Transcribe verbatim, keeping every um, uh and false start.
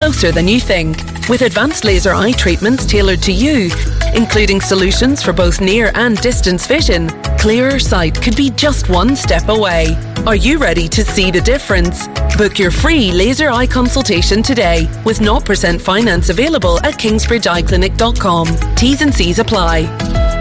closer than you think. With advanced laser eye treatments tailored to you, including solutions for both near and distance vision, clearer sight could be just one step away. Are you ready to see the difference? Book your free laser eye consultation today with zero percent finance available at kingsbridge eye clinic dot com. T's and C's apply.